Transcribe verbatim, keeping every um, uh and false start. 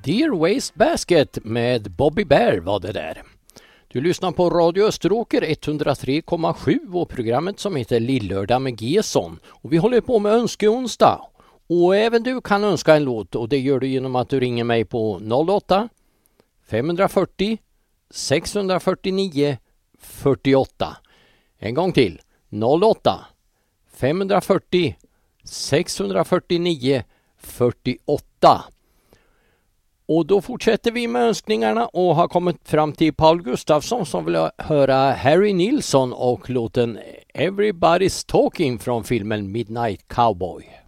Dear Waste Basket med Bobby Bear var det där. Du lyssnar på Radio Österåker etthundratre komma sju och programmet som heter Lillördag med Gesson. Och vi håller på med önskeonsdag. Och även du kan önska en låt och det gör du genom att du ringer mig på noll åtta fem fyrtio sex fyrtionio fyrtioåtta. En gång till. noll åtta fem fyrtio sex fyrtionio fyrtioåtta. Och då fortsätter vi med önskningarna och har kommit fram till Paul Gustafsson som vill höra Harry Nilsson och låten Everybody's Talking från filmen Midnight Cowboy.